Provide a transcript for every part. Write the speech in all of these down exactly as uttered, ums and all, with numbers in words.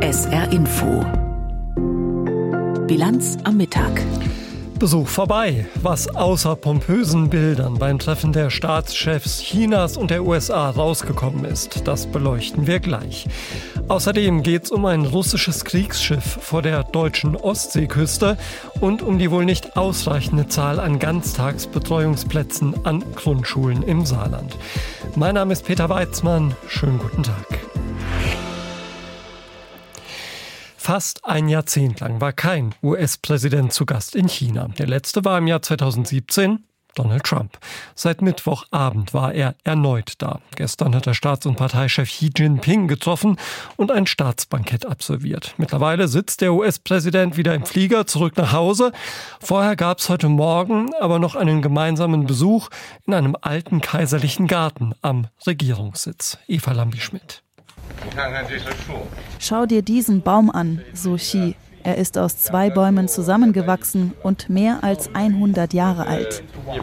S R Info. Bilanz am Mittag. Besuch vorbei. Was außer pompösen Bildern beim Treffen der Staatschefs Chinas und der U S A rausgekommen ist, das beleuchten wir gleich. Außerdem geht es um ein russisches Kriegsschiff vor der deutschen Ostseeküste und um die wohl nicht ausreichende Zahl an Ganztagsbetreuungsplätzen an Grundschulen im Saarland. Mein Name ist Peter Weizmann. Schönen guten Tag. Fast ein Jahrzehnt lang war kein U S-Präsident zu Gast in China. Der letzte war im Jahr zweitausendsiebzehn Donald Trump. Seit Mittwochabend war er erneut da. Gestern hat der Staats- und Parteichef Xi Jinping getroffen und ein Staatsbankett absolviert. Mittlerweile sitzt der U S-Präsident wieder im Flieger zurück nach Hause. Vorher gab es heute Morgen aber noch einen gemeinsamen Besuch in einem alten kaiserlichen Garten am Regierungssitz. Eva Lambi-Schmidt. Schau dir diesen Baum an, so Xi. Er ist aus zwei Bäumen zusammengewachsen und mehr als hundert Jahre alt.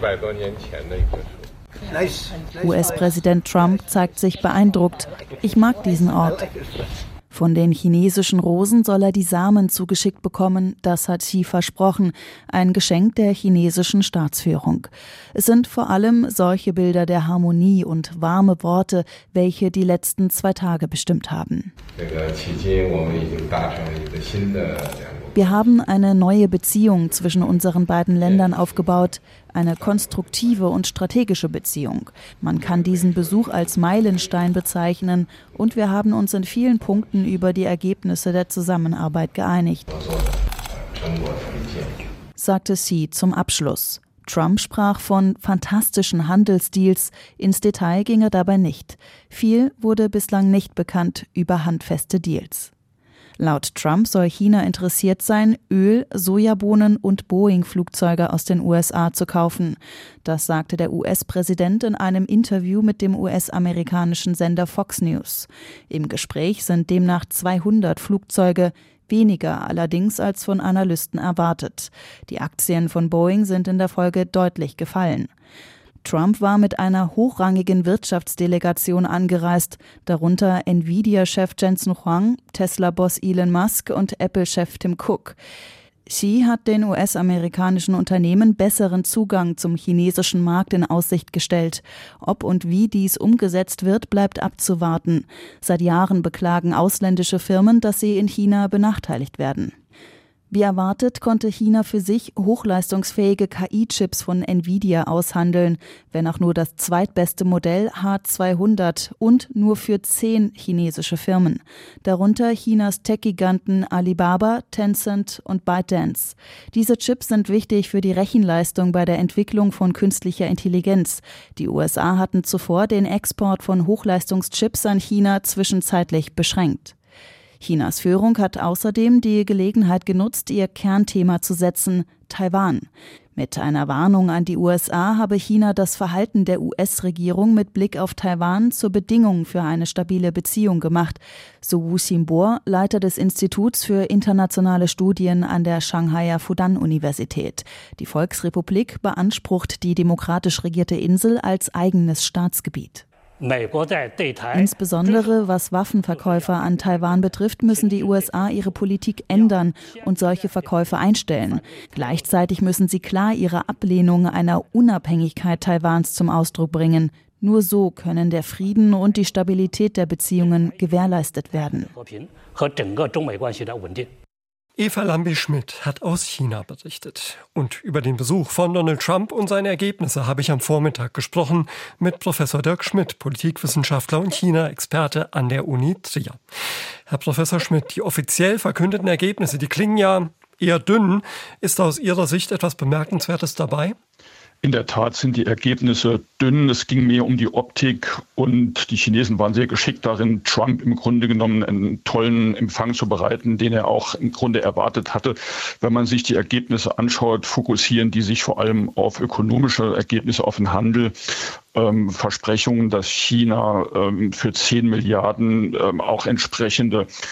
U S-Präsident Trump zeigt sich beeindruckt. Ich mag diesen Ort. Von den chinesischen Rosen soll er die Samen zugeschickt bekommen, das hat Xi versprochen, ein Geschenk der chinesischen Staatsführung. Es sind vor allem solche Bilder der Harmonie und warme Worte, welche die letzten zwei Tage bestimmt haben. Wir haben eine neue Beziehung zwischen unseren beiden Ländern aufgebaut, eine konstruktive und strategische Beziehung. Man kann diesen Besuch als Meilenstein bezeichnen und wir haben uns in vielen Punkten über die Ergebnisse der Zusammenarbeit geeinigt, sagte Xi zum Abschluss. Trump sprach von fantastischen Handelsdeals, ins Detail ging er dabei nicht. Viel wurde bislang nicht bekannt über handfeste Deals. Laut Trump soll China interessiert sein, Öl, Sojabohnen und Boeing-Flugzeuge aus den U S A zu kaufen. Das sagte der U S-Präsident in einem Interview mit dem U S-amerikanischen Sender Fox News. Im Gespräch sind demnach zweihundert Flugzeuge, weniger allerdings als von Analysten erwartet. Die Aktien von Boeing sind in der Folge deutlich gefallen. Trump war mit einer hochrangigen Wirtschaftsdelegation angereist, darunter Nvidia-Chef Jensen Huang, Tesla-Boss Elon Musk und Apple-Chef Tim Cook. Xi hat den U S-amerikanischen Unternehmen besseren Zugang zum chinesischen Markt in Aussicht gestellt. Ob und wie dies umgesetzt wird, bleibt abzuwarten. Seit Jahren beklagen ausländische Firmen, dass sie in China benachteiligt werden. Wie erwartet, konnte China für sich hochleistungsfähige K I-Chips von Nvidia aushandeln, wenn auch nur das zweitbeste Modell H zweihundert und nur für zehn chinesische Firmen, darunter Chinas Tech-Giganten Alibaba, Tencent und ByteDance. Diese Chips sind wichtig für die Rechenleistung bei der Entwicklung von künstlicher Intelligenz. Die U S A hatten zuvor den Export von Hochleistungschips an China zwischenzeitlich beschränkt. Chinas Führung hat außerdem die Gelegenheit genutzt, ihr Kernthema zu setzen, Taiwan. Mit einer Warnung an die U S A habe China das Verhalten der U S-Regierung mit Blick auf Taiwan zur Bedingung für eine stabile Beziehung gemacht, so Wu Xinbo, Leiter des Instituts für internationale Studien an der Shanghaier Fudan-Universität. Die Volksrepublik beansprucht die demokratisch regierte Insel als eigenes Staatsgebiet. Insbesondere was Waffenverkäufe an Taiwan betrifft, müssen die U S A ihre Politik ändern und solche Verkäufe einstellen. Gleichzeitig müssen sie klar ihre Ablehnung einer Unabhängigkeit Taiwans zum Ausdruck bringen. Nur so können der Frieden und die Stabilität der Beziehungen gewährleistet werden. Eva Lambi-Schmidt hat aus China berichtet. Und über den Besuch von Donald Trump und seine Ergebnisse habe ich am Vormittag gesprochen mit Professor Dirk Schmidt, Politikwissenschaftler und China-Experte an der Uni Trier. Herr Professor Schmidt, die offiziell verkündeten Ergebnisse, die klingen ja eher dünn. Ist aus Ihrer Sicht etwas Bemerkenswertes dabei? In der Tat sind die Ergebnisse dünn. Es ging mehr um die Optik und die Chinesen waren sehr geschickt darin, Trump im Grunde genommen einen tollen Empfang zu bereiten, den er auch im Grunde erwartet hatte. Wenn man sich die Ergebnisse anschaut, fokussieren die sich vor allem auf ökonomische Ergebnisse, auf den Handel. Ähm, Versprechungen, dass China ähm, für zehn Milliarden ähm, auch entsprechende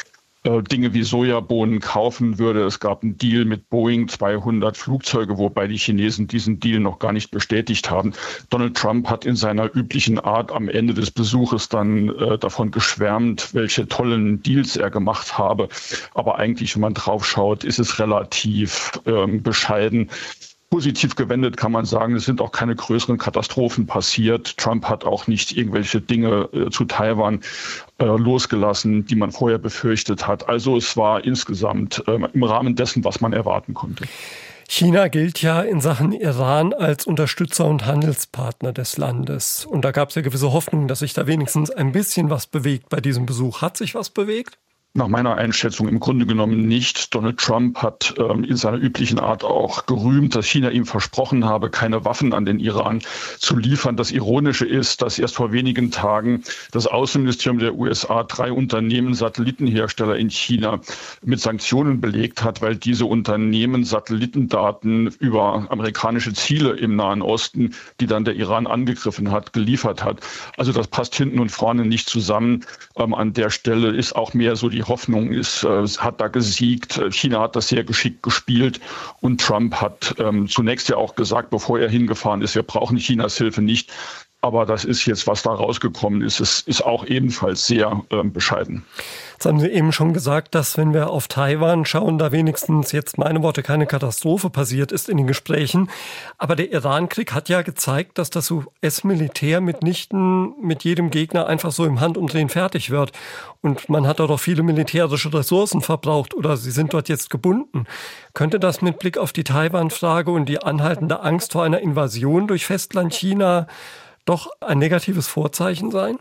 äh, Dinge wie Sojabohnen kaufen würde. Es gab einen Deal mit Boeing, zweihundert Flugzeuge, wobei die Chinesen diesen Deal noch gar nicht bestätigt haben. Donald Trump hat in seiner üblichen Art am Ende des Besuches dann äh, davon geschwärmt, welche tollen Deals er gemacht habe. Aber eigentlich, wenn man drauf schaut, ist es relativ äh, bescheiden. Positiv gewendet kann man sagen, es sind auch keine größeren Katastrophen passiert. Trump hat auch nicht irgendwelche Dinge äh, zu Taiwan äh, losgelassen, die man vorher befürchtet hat. Also es war insgesamt äh, im Rahmen dessen, was man erwarten konnte. China gilt ja in Sachen Iran als Unterstützer und Handelspartner des Landes. Und da gab es ja gewisse Hoffnung, dass sich da wenigstens ein bisschen was bewegt bei diesem Besuch. Hat sich was bewegt? Nach meiner Einschätzung im Grunde genommen nicht. Donald Trump hat ähm, in seiner üblichen Art auch gerühmt, dass China ihm versprochen habe, keine Waffen an den Iran zu liefern. Das Ironische ist, dass erst vor wenigen Tagen das Außenministerium der U S A drei Unternehmen, Satellitenhersteller in China, mit Sanktionen belegt hat, weil diese Unternehmen Satellitendaten über amerikanische Ziele im Nahen Osten, die dann der Iran angegriffen hat, geliefert hat. Also das passt hinten und vorne nicht zusammen. Ähm, an der Stelle ist auch mehr so die Hoffnung ist, äh, hat da gesiegt. China hat das sehr geschickt gespielt und Trump hat ähm, zunächst ja auch gesagt, bevor er hingefahren ist, wir brauchen Chinas Hilfe nicht. Aber das ist jetzt, was da rausgekommen ist, es ist auch ebenfalls sehr äh, bescheiden. Jetzt haben Sie eben schon gesagt, dass wenn wir auf Taiwan schauen, da wenigstens jetzt meine Worte keine Katastrophe passiert ist in den Gesprächen. Aber der Iran-Krieg hat ja gezeigt, dass das U S-Militär mitnichten mit jedem Gegner einfach so im Handumdrehen fertig wird. Und man hat dort auch viele militärische Ressourcen verbraucht oder sie sind dort jetzt gebunden. Könnte das mit Blick auf die Taiwan-Frage und die anhaltende Angst vor einer Invasion durch Festland China doch ein negatives Vorzeichen sein?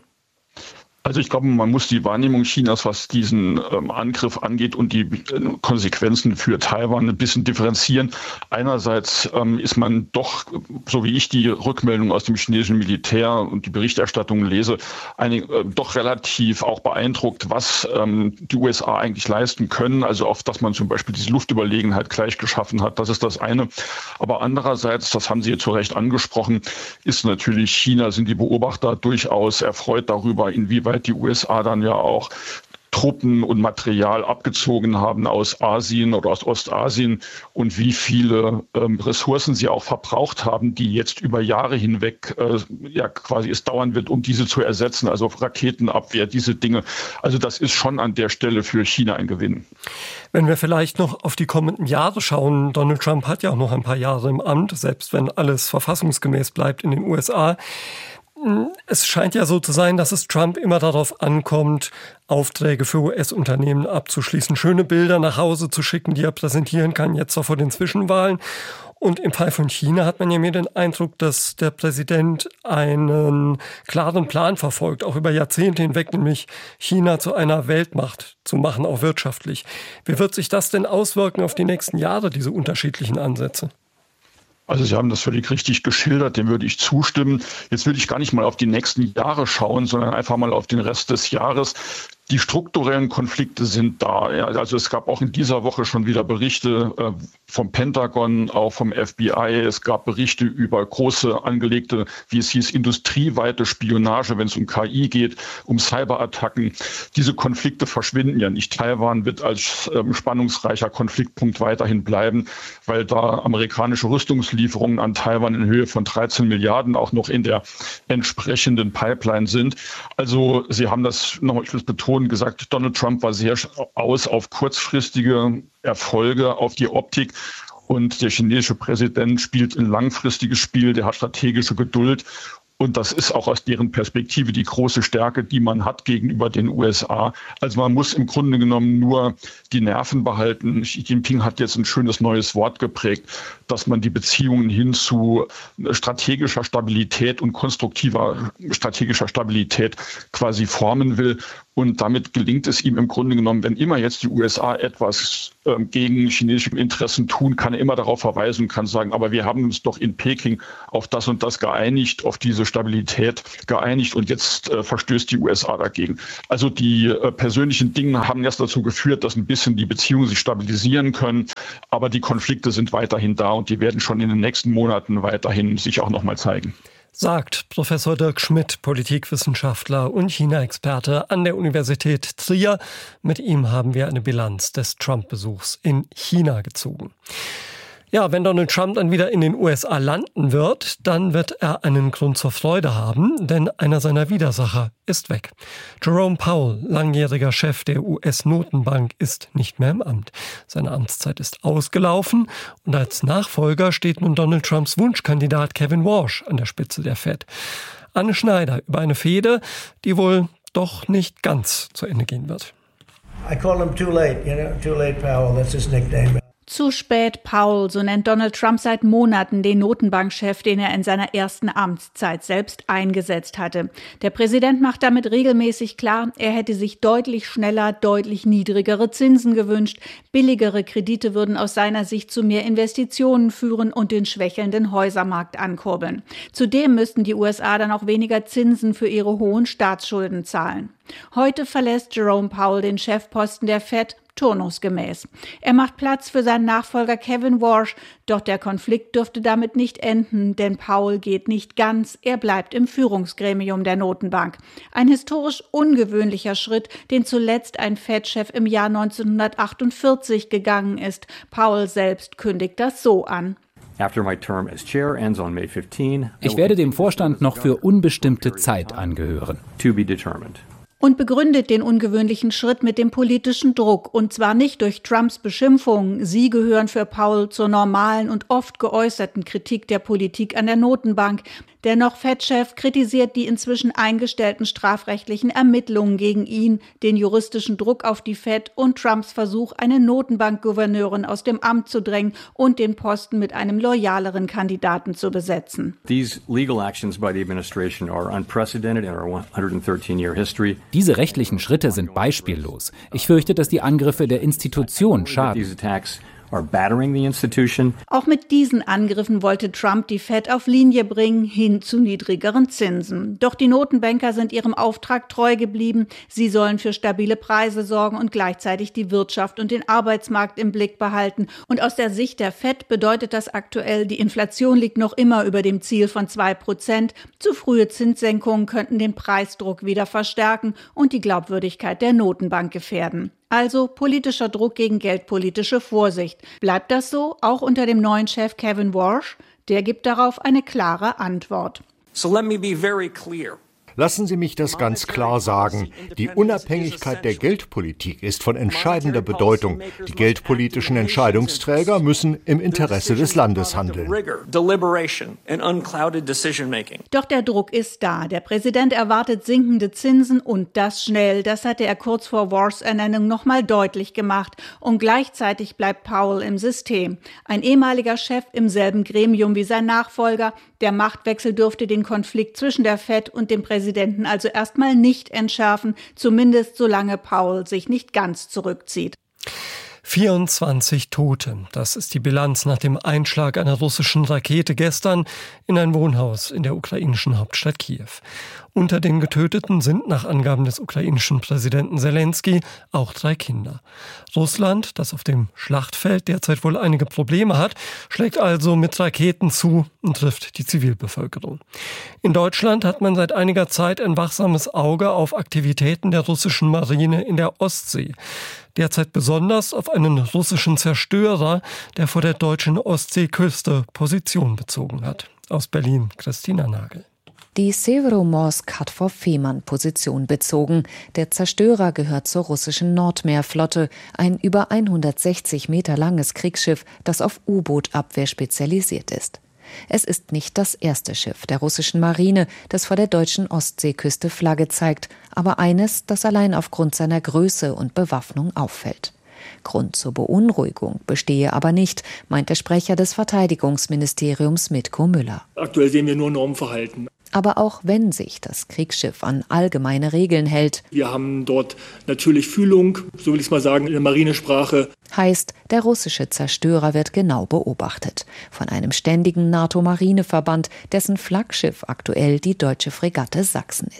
Also ich glaube, man muss die Wahrnehmung Chinas, was diesen ähm, Angriff angeht und die äh, Konsequenzen für Taiwan ein bisschen differenzieren. Einerseits ähm, ist man doch, so wie ich die Rückmeldung aus dem chinesischen Militär und die Berichterstattung lese, einig, äh, doch relativ auch beeindruckt, was ähm, die U S A eigentlich leisten können. Also auf dass man zum Beispiel diese Luftüberlegenheit gleich geschaffen hat, das ist das eine. Aber andererseits, das haben Sie jetzt zu Recht angesprochen, ist natürlich China, sind die Beobachter durchaus erfreut darüber, inwieweit die U S A dann ja auch Truppen und Material abgezogen haben aus Asien oder aus Ostasien und wie viele ähm, Ressourcen sie auch verbraucht haben, die jetzt über Jahre hinweg äh, ja quasi es dauern wird, um diese zu ersetzen, also Raketenabwehr, diese Dinge. Also das ist schon an der Stelle für China ein Gewinn. Wenn wir vielleicht noch auf die kommenden Jahre schauen, Donald Trump hat ja auch noch ein paar Jahre im Amt, selbst wenn alles verfassungsgemäß bleibt in den U S A. Es scheint ja so zu sein, dass es Trump immer darauf ankommt, Aufträge für U S-Unternehmen abzuschließen, schöne Bilder nach Hause zu schicken, die er präsentieren kann, jetzt auch vor den Zwischenwahlen. Und im Fall von China hat man ja mir den Eindruck, dass der Präsident einen klaren Plan verfolgt, auch über Jahrzehnte hinweg, nämlich China zu einer Weltmacht zu machen, auch wirtschaftlich. Wie wird sich das denn auswirken auf die nächsten Jahre, diese unterschiedlichen Ansätze? Also Sie haben das völlig richtig geschildert, dem würde ich zustimmen. Jetzt würde ich gar nicht mal auf die nächsten Jahre schauen, sondern einfach mal auf den Rest des Jahres. Die strukturellen Konflikte sind da. Ja, also es gab auch in dieser Woche schon wieder Berichte äh, vom Pentagon, auch vom F B I. Es gab Berichte über große angelegte, wie es hieß, industrieweite Spionage, wenn es um K I geht, um Cyberattacken. Diese Konflikte verschwinden ja nicht. Taiwan wird als ähm, spannungsreicher Konfliktpunkt weiterhin bleiben, weil da amerikanische Rüstungslieferungen an Taiwan in Höhe von dreizehn Milliarden auch noch in der entsprechenden Pipeline sind. Also Sie haben das noch, ich will es betonen, gesagt, Donald Trump war sehr aus auf kurzfristige Erfolge, auf die Optik. Und der chinesische Präsident spielt ein langfristiges Spiel, der hat strategische Geduld. Und das ist auch aus deren Perspektive die große Stärke, die man hat gegenüber den U S A. Also man muss im Grunde genommen nur die Nerven behalten. Xi Jinping hat jetzt ein schönes neues Wort geprägt, dass man die Beziehungen hin zu strategischer Stabilität und konstruktiver strategischer Stabilität quasi formen will. Und damit gelingt es ihm im Grunde genommen, wenn immer jetzt die U S A etwas äh, gegen chinesische Interessen tun, kann er immer darauf verweisen und kann sagen, aber wir haben uns doch in Peking auf das und das geeinigt, auf diese Stabilität geeinigt und jetzt äh, verstößt die U S A dagegen. Also die äh, persönlichen Dinge haben erst dazu geführt, dass ein bisschen die Beziehungen sich stabilisieren können, aber die Konflikte sind weiterhin da und die werden schon in den nächsten Monaten weiterhin sich auch nochmal zeigen. Sagt Professor Dirk Schmidt, Politikwissenschaftler und China-Experte an der Universität Trier. Mit ihm haben wir eine Bilanz des Trump-Besuchs in China gezogen. Ja, wenn Donald Trump dann wieder in den U S A landen wird, dann wird er einen Grund zur Freude haben, denn einer seiner Widersacher ist weg. Jerome Powell, langjähriger Chef der U S-Notenbank, ist nicht mehr im Amt. Seine Amtszeit ist ausgelaufen und als Nachfolger steht nun Donald Trumps Wunschkandidat Kevin Warsh an der Spitze der Fed. Anne Schneider über eine Fehde, die wohl doch nicht ganz zu Ende gehen wird. I call him too late, you know, too late Powell, that's his nickname. Zu spät, Powell, so nennt Donald Trump seit Monaten den Notenbankchef, den er in seiner ersten Amtszeit selbst eingesetzt hatte. Der Präsident macht damit regelmäßig klar, er hätte sich deutlich schneller, deutlich niedrigere Zinsen gewünscht. Billigere Kredite würden aus seiner Sicht zu mehr Investitionen führen und den schwächelnden Häusermarkt ankurbeln. Zudem müssten die U S A dann auch weniger Zinsen für ihre hohen Staatsschulden zahlen. Heute verlässt Jerome Powell den Chefposten der Fed turnusgemäß. Er macht Platz für seinen Nachfolger Kevin Warsh, doch der Konflikt dürfte damit nicht enden, denn Powell geht nicht ganz, er bleibt im Führungsgremium der Notenbank. Ein historisch ungewöhnlicher Schritt, den zuletzt ein Fed-Chef im Jahr neunzehnhundertachtundvierzig gegangen ist. Powell selbst kündigt das so an. Ich werde dem Vorstand noch für unbestimmte Zeit angehören. Und begründet den ungewöhnlichen Schritt mit dem politischen Druck, und zwar nicht durch Trumps Beschimpfungen. Sie gehören für Powell zur normalen und oft geäußerten Kritik der Politik an der Notenbank. Der noch Fed-Chef kritisiert die inzwischen eingestellten strafrechtlichen Ermittlungen gegen ihn, den juristischen Druck auf die Fed und Trumps Versuch, eine Notenbankgouverneurin aus dem Amt zu drängen und den Posten mit einem loyaleren Kandidaten zu besetzen. These legal actions by the administration are unprecedented in our one hundred thirteen year history. Diese rechtlichen Schritte sind beispiellos. Ich fürchte, dass die Angriffe der Institution schaden. Auch mit diesen Angriffen wollte Trump die Fed auf Linie bringen, hin zu niedrigeren Zinsen. Doch die Notenbanker sind ihrem Auftrag treu geblieben. Sie sollen für stabile Preise sorgen und gleichzeitig die Wirtschaft und den Arbeitsmarkt im Blick behalten. Und aus der Sicht der Fed bedeutet das aktuell, die Inflation liegt noch immer über dem Ziel von zwei Prozent. Zu frühe Zinssenkungen könnten den Preisdruck wieder verstärken und die Glaubwürdigkeit der Notenbank gefährden. Also politischer Druck gegen geldpolitische Vorsicht. Bleibt das so, auch unter dem neuen Chef Kevin Warsh? Der gibt darauf eine klare Antwort. So let me be very clear. Lassen Sie mich das ganz klar sagen. Die Unabhängigkeit der Geldpolitik ist von entscheidender Bedeutung. Die geldpolitischen Entscheidungsträger müssen im Interesse des Landes handeln. Doch der Druck ist da. Der Präsident erwartet sinkende Zinsen und das schnell. Das hatte er kurz vor Warshs Ernennung noch mal deutlich gemacht. Und gleichzeitig bleibt Powell im System. Ein ehemaliger Chef im selben Gremium wie sein Nachfolger. Der Machtwechsel dürfte den Konflikt zwischen der Fed und dem Präsidenten also erstmal nicht entschärfen, zumindest solange Powell sich nicht ganz zurückzieht. vierundzwanzig Tote. Das ist die Bilanz nach dem Einschlag einer russischen Rakete gestern in ein Wohnhaus in der ukrainischen Hauptstadt Kiew. Unter den Getöteten sind nach Angaben des ukrainischen Präsidenten Selenskyj auch drei Kinder. Russland, das auf dem Schlachtfeld derzeit wohl einige Probleme hat, schlägt also mit Raketen zu und trifft die Zivilbevölkerung. In Deutschland hat man seit einiger Zeit ein wachsames Auge auf Aktivitäten der russischen Marine in der Ostsee. Derzeit besonders auf einen russischen Zerstörer, der vor der deutschen Ostseeküste Position bezogen hat. Aus Berlin, Christina Nagel. Die Severomorsk hat vor Fehmarn Position bezogen. Der Zerstörer gehört zur russischen Nordmeerflotte, ein über hundertsechzig Meter langes Kriegsschiff, das auf U-Boot-Abwehr spezialisiert ist. Es ist nicht das erste Schiff der russischen Marine, das vor der deutschen Ostseeküste Flagge zeigt, aber eines, das allein aufgrund seiner Größe und Bewaffnung auffällt. Grund zur Beunruhigung bestehe aber nicht, meint der Sprecher des Verteidigungsministeriums Mitko Müller. Aktuell sehen wir nur Normverhalten. Aber auch wenn sich das Kriegsschiff an allgemeine Regeln hält. Wir haben dort natürlich Fühlung, so will ich es mal sagen, in der Marinesprache. Heißt, der russische Zerstörer wird genau beobachtet. Von einem ständigen NATO-Marineverband, dessen Flaggschiff aktuell die deutsche Fregatte Sachsen ist.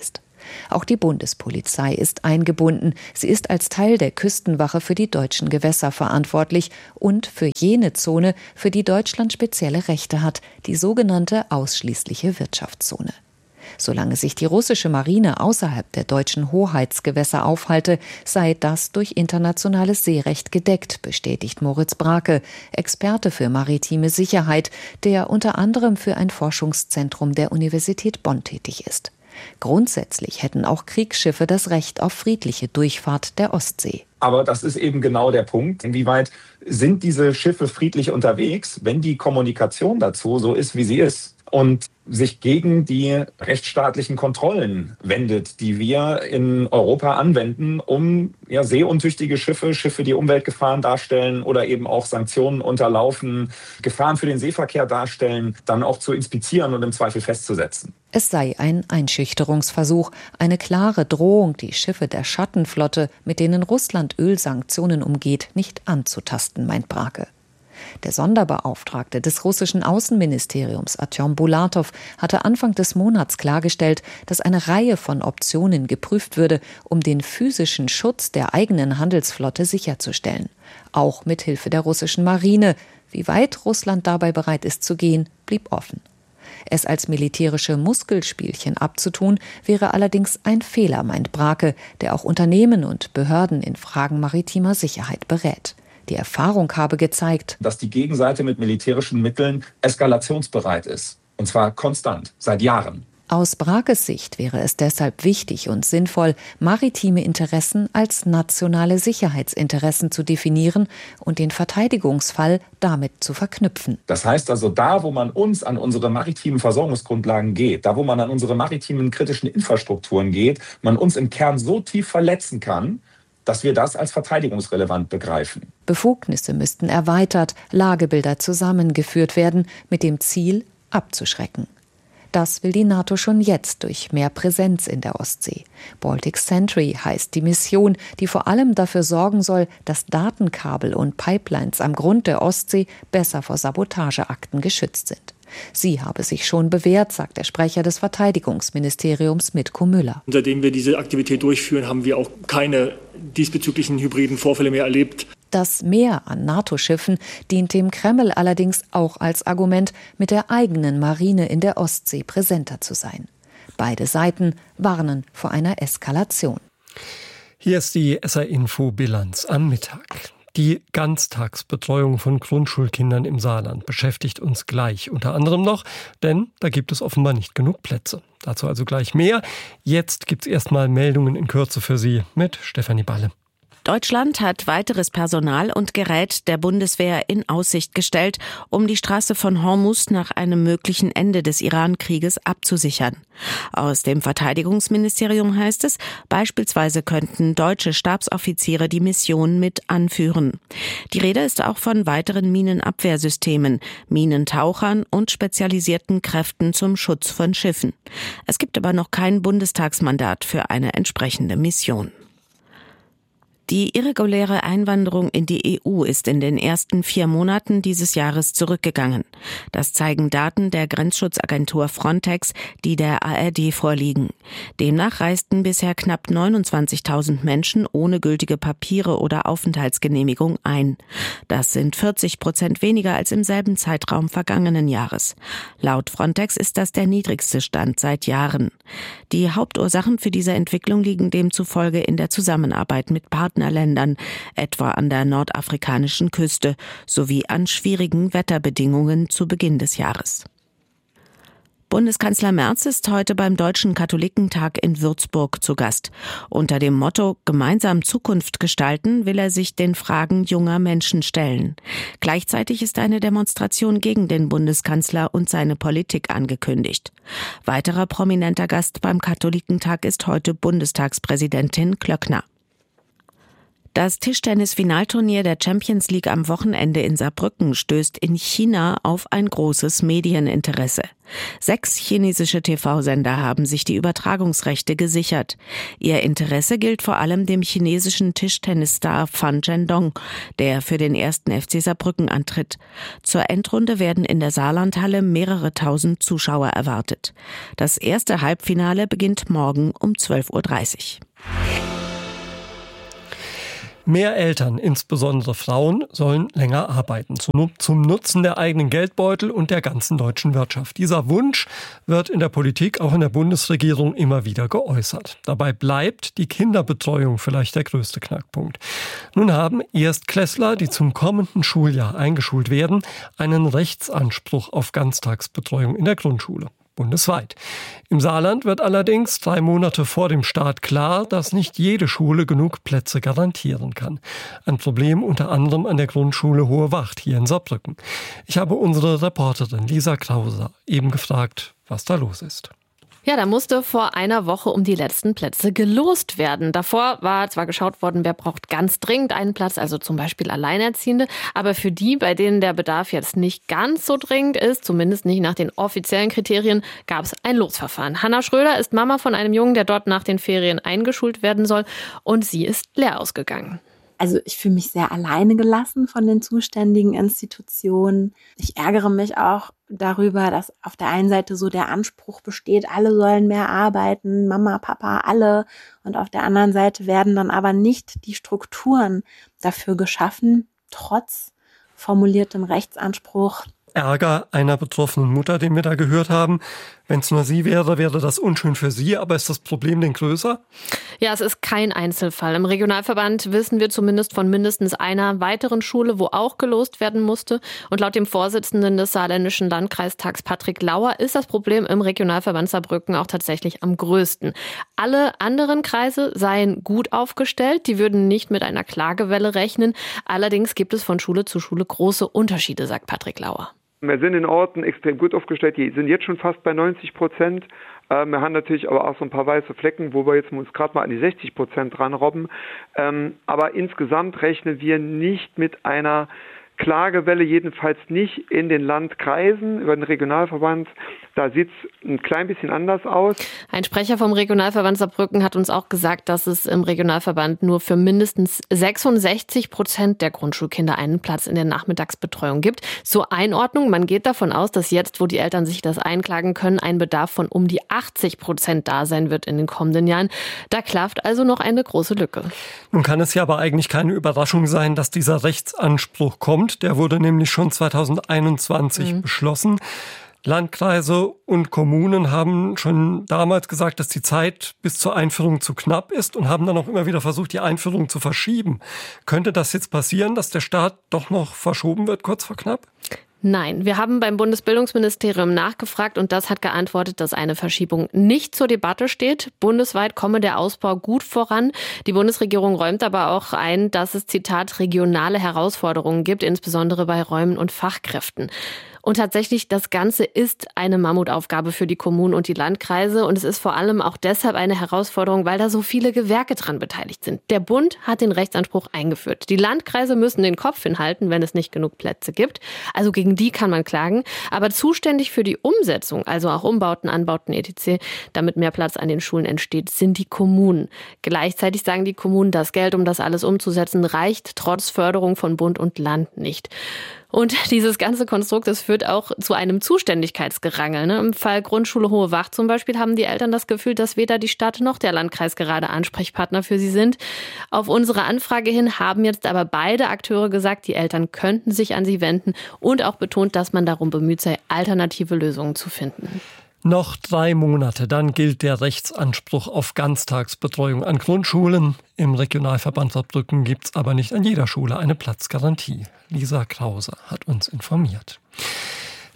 Auch die Bundespolizei ist eingebunden. Sie ist als Teil der Küstenwache für die deutschen Gewässer verantwortlich und für jene Zone, für die Deutschland spezielle Rechte hat, die sogenannte ausschließliche Wirtschaftszone. Solange sich die russische Marine außerhalb der deutschen Hoheitsgewässer aufhalte, sei das durch internationales Seerecht gedeckt, bestätigt Moritz Brake, Experte für maritime Sicherheit, der unter anderem für ein Forschungszentrum der Universität Bonn tätig ist. Grundsätzlich hätten auch Kriegsschiffe das Recht auf friedliche Durchfahrt der Ostsee. Aber das ist eben genau der Punkt. Inwieweit sind diese Schiffe friedlich unterwegs, wenn die Kommunikation dazu so ist, wie sie ist? Und sich gegen die rechtsstaatlichen Kontrollen wendet, die wir in Europa anwenden, um ja, seeuntüchtige Schiffe, Schiffe, die Umweltgefahren darstellen oder eben auch Sanktionen unterlaufen, Gefahren für den Seeverkehr darstellen, dann auch zu inspizieren und im Zweifel festzusetzen. Es sei ein Einschüchterungsversuch, eine klare Drohung, die Schiffe der Schattenflotte, mit denen Russland Ölsanktionen umgeht, nicht anzutasten, meint Brake. Der Sonderbeauftragte des russischen Außenministeriums, Artjom Bulatow, hatte Anfang des Monats klargestellt, dass eine Reihe von Optionen geprüft würde, um den physischen Schutz der eigenen Handelsflotte sicherzustellen. Auch mit Hilfe der russischen Marine. Wie weit Russland dabei bereit ist zu gehen, blieb offen. Es als militärische Muskelspielchen abzutun, wäre allerdings ein Fehler, meint Brake, der auch Unternehmen und Behörden in Fragen maritimer Sicherheit berät. Die Erfahrung habe gezeigt, dass die Gegenseite mit militärischen Mitteln eskalationsbereit ist. Und zwar konstant, seit Jahren. Aus Brakes Sicht wäre es deshalb wichtig und sinnvoll, maritime Interessen als nationale Sicherheitsinteressen zu definieren und den Verteidigungsfall damit zu verknüpfen. Das heißt also, da, wo man uns an unsere maritimen Versorgungsgrundlagen geht, da, wo man an unsere maritimen kritischen Infrastrukturen geht, man uns im Kern so tief verletzen kann, dass wir das als verteidigungsrelevant begreifen. Befugnisse müssten erweitert, Lagebilder zusammengeführt werden, mit dem Ziel, abzuschrecken. Das will die NATO schon jetzt durch mehr Präsenz in der Ostsee. Baltic Sentry heißt die Mission, die vor allem dafür sorgen soll, dass Datenkabel und Pipelines am Grund der Ostsee besser vor Sabotageakten geschützt sind. Sie habe sich schon bewährt, sagt der Sprecher des Verteidigungsministeriums Mitko Müller. Seitdem wir diese Aktivität durchführen, haben wir auch keine diesbezüglichen hybriden Vorfälle mehr erlebt. Das Mehr an NATO-Schiffen dient dem Kreml allerdings auch als Argument, mit der eigenen Marine in der Ostsee präsenter zu sein. Beide Seiten warnen vor einer Eskalation. Hier ist die S R-Info-Bilanz am Mittag. Die Ganztagsbetreuung von Grundschulkindern im Saarland beschäftigt uns gleich unter anderem noch, denn da gibt es offenbar nicht genug Plätze. Dazu also gleich mehr. Jetzt gibt's erstmal Meldungen in Kürze für Sie mit Stefanie Balle. Deutschland hat weiteres Personal und Gerät der Bundeswehr in Aussicht gestellt, um die Straße von Hormuz nach einem möglichen Ende des Iran-Krieges abzusichern. Aus dem Verteidigungsministerium heißt es, beispielsweise könnten deutsche Stabsoffiziere die Mission mit anführen. Die Rede ist auch von weiteren Minenabwehrsystemen, Minentauchern und spezialisierten Kräften zum Schutz von Schiffen. Es gibt aber noch kein Bundestagsmandat für eine entsprechende Mission. Die irreguläre Einwanderung in die E U ist in den ersten vier Monaten dieses Jahres zurückgegangen. Das zeigen Daten der Grenzschutzagentur Frontex, die der A R D vorliegen. Demnach reisten bisher knapp neunundzwanzigtausend Menschen ohne gültige Papiere oder Aufenthaltsgenehmigung ein. Das sind vierzig Prozent weniger als im selben Zeitraum vergangenen Jahres. Laut Frontex ist das der niedrigste Stand seit Jahren. Die Hauptursachen für diese Entwicklung liegen demzufolge in der Zusammenarbeit mit Partnern Partnerländern, etwa an der nordafrikanischen Küste, sowie an schwierigen Wetterbedingungen zu Beginn des Jahres. Bundeskanzler Merz ist heute beim Deutschen Katholikentag in Würzburg zu Gast. Unter dem Motto Gemeinsam Zukunft gestalten will er sich den Fragen junger Menschen stellen. Gleichzeitig ist eine Demonstration gegen den Bundeskanzler und seine Politik angekündigt. Weiterer prominenter Gast beim Katholikentag ist heute Bundestagspräsidentin Klöckner. Das Tischtennis-Finalturnier der Champions League am Wochenende in Saarbrücken stößt in China auf ein großes Medieninteresse. Sechs chinesische T V-Sender haben sich die Übertragungsrechte gesichert. Ihr Interesse gilt vor allem dem chinesischen Tischtennisstar Fan Zhendong, der für den ersten F C Saarbrücken antritt. Zur Endrunde werden in der Saarlandhalle mehrere tausend Zuschauer erwartet. Das erste Halbfinale beginnt morgen um zwölf Uhr dreißig. Mehr Eltern, insbesondere Frauen, sollen länger arbeiten, zum Nutzen der eigenen Geldbeutel und der ganzen deutschen Wirtschaft. Dieser Wunsch wird in der Politik, auch in der Bundesregierung, immer wieder geäußert. Dabei bleibt die Kinderbetreuung vielleicht der größte Knackpunkt. Nun haben Erstklässler, die zum kommenden Schuljahr eingeschult werden, einen Rechtsanspruch auf Ganztagsbetreuung in der Grundschule. Bundesweit. Im Saarland wird allerdings drei Monate vor dem Start klar, dass nicht jede Schule genug Plätze garantieren kann. Ein Problem unter anderem an der Grundschule Hohe Wacht hier in Saarbrücken. Ich habe unsere Reporterin Lisa Krause eben gefragt, was da los ist. Ja, da musste vor einer Woche um die letzten Plätze gelost werden. Davor war zwar geschaut worden, wer braucht ganz dringend einen Platz, also zum Beispiel Alleinerziehende. Aber für die, bei denen der Bedarf jetzt nicht ganz so dringend ist, zumindest nicht nach den offiziellen Kriterien, gab es ein Losverfahren. Hanna Schröder ist Mama von einem Jungen, der dort nach den Ferien eingeschult werden soll. Und sie ist leer ausgegangen. Also ich fühle mich sehr alleine gelassen von den zuständigen Institutionen. Ich ärgere mich auch darüber, dass auf der einen Seite so der Anspruch besteht, alle sollen mehr arbeiten, Mama, Papa, alle. Und auf der anderen Seite werden dann aber nicht die Strukturen dafür geschaffen, trotz formuliertem Rechtsanspruch. Ärger einer betroffenen Mutter, den wir da gehört haben. Wenn es nur sie wäre, wäre das unschön für sie. Aber ist das Problem denn größer? Ja, es ist kein Einzelfall. Im Regionalverband wissen wir zumindest von mindestens einer weiteren Schule, wo auch gelost werden musste. Und laut dem Vorsitzenden des Saarländischen Landkreistags, Patrick Lauer, ist das Problem im Regionalverband Saarbrücken auch tatsächlich am größten. Alle anderen Kreise seien gut aufgestellt. Die würden nicht mit einer Klagewelle rechnen. Allerdings gibt es von Schule zu Schule große Unterschiede, sagt Patrick Lauer. Wir sind in Orten extrem gut aufgestellt, die sind jetzt schon fast bei neunzig Prozent. Wir haben natürlich aber auch so ein paar weiße Flecken, wo wir jetzt uns gerade mal an die sechzig Prozent dran robben. Aber insgesamt rechnen wir nicht mit einer Klagewelle, jedenfalls nicht in den Landkreisen über den Regionalverband. Da sieht es ein klein bisschen anders aus. Ein Sprecher vom Regionalverband Saarbrücken hat uns auch gesagt, dass es im Regionalverband nur für mindestens sechsundsechzig Prozent der Grundschulkinder einen Platz in der Nachmittagsbetreuung gibt. Zur Einordnung, man geht davon aus, dass jetzt, wo die Eltern sich das einklagen können, ein Bedarf von um die achtzig Prozent da sein wird in den kommenden Jahren. Da klafft also noch eine große Lücke. Nun kann es ja aber eigentlich keine Überraschung sein, dass dieser Rechtsanspruch kommt. Der wurde nämlich schon zweitausendeinundzwanzig mhm. beschlossen. Landkreise und Kommunen haben schon damals gesagt, dass die Zeit bis zur Einführung zu knapp ist und haben dann auch immer wieder versucht, die Einführung zu verschieben. Könnte das jetzt passieren, dass der Start doch noch verschoben wird, kurz vor knapp? Nein, wir haben beim Bundesbildungsministerium nachgefragt und das hat geantwortet, dass eine Verschiebung nicht zur Debatte steht. Bundesweit komme der Ausbau gut voran. Die Bundesregierung räumt aber auch ein, dass es, Zitat, regionale Herausforderungen gibt, insbesondere bei Räumen und Fachkräften. Und tatsächlich, das Ganze ist eine Mammutaufgabe für die Kommunen und die Landkreise. Und es ist vor allem auch deshalb eine Herausforderung, weil da so viele Gewerke dran beteiligt sind. Der Bund hat den Rechtsanspruch eingeführt. Die Landkreise müssen den Kopf hinhalten, wenn es nicht genug Plätze gibt. Also gegen die kann man klagen. Aber zuständig für die Umsetzung, also auch Umbauten, Anbauten et cetera, damit mehr Platz an den Schulen entsteht, sind die Kommunen. Gleichzeitig sagen die Kommunen, das Geld, um das alles umzusetzen, reicht trotz Förderung von Bund und Land nicht. Und dieses ganze Konstrukt, das führt auch zu einem Zuständigkeitsgerangel. Ne? Im Fall Grundschule Hohe Wacht zum Beispiel haben die Eltern das Gefühl, dass weder die Stadt noch der Landkreis gerade Ansprechpartner für sie sind. Auf unsere Anfrage hin haben jetzt aber beide Akteure gesagt, die Eltern könnten sich an sie wenden und auch betont, dass man darum bemüht sei, alternative Lösungen zu finden. Noch drei Monate, dann gilt der Rechtsanspruch auf Ganztagsbetreuung an Grundschulen. Im Regionalverband Saarbrücken gibt es aber nicht an jeder Schule eine Platzgarantie. Lisa Krause hat uns informiert.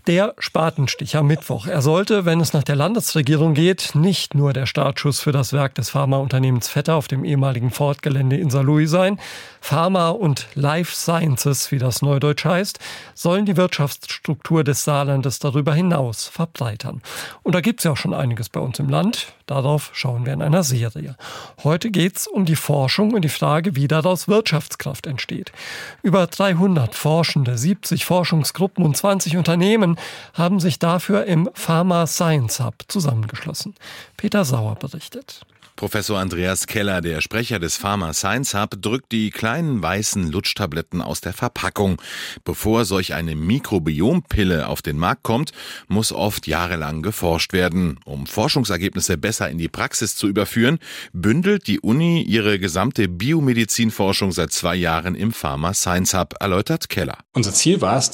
Der Spatenstich am Mittwoch. Er sollte, wenn es nach der Landesregierung geht, nicht nur der Startschuss für das Werk des Pharmaunternehmens Vetter auf dem ehemaligen Ford-Gelände in Saarlouis sein. Pharma und Life Sciences, wie das neudeutsch heißt, sollen die Wirtschaftsstruktur des Saarlandes darüber hinaus verbreitern. Und da gibt es ja auch schon einiges bei uns im Land. Darauf schauen wir in einer Serie. Heute geht es um die Forschung und die Frage, wie daraus Wirtschaftskraft entsteht. Über dreihundert Forschende, siebzig Forschungsgruppen und zwanzig Unternehmen haben sich dafür im Pharma Science Hub zusammengeschlossen. Peter Sauer berichtet. Professor Andreas Keller, der Sprecher des Pharma Science Hub, drückt die kleinen weißen Lutschtabletten aus der Verpackung. Bevor solch eine Mikrobiompille auf den Markt kommt, muss oft jahrelang geforscht werden. Um Forschungsergebnisse besser in die Praxis zu überführen, bündelt die Uni ihre gesamte Biomedizinforschung seit zwei Jahren im Pharma Science Hub, erläutert Keller. Unser Ziel war es,